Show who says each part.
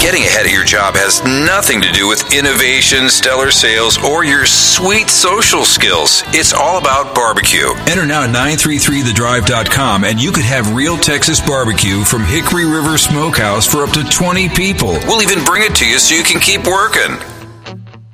Speaker 1: Getting ahead of your job has nothing to do with innovation, stellar sales, or your sweet social skills. It's all about barbecue.
Speaker 2: Enter now at 933thedrive.com and you could have real Texas barbecue from Hickory River Smokehouse for up to 20 people.
Speaker 1: We'll even bring it to you so you can keep working.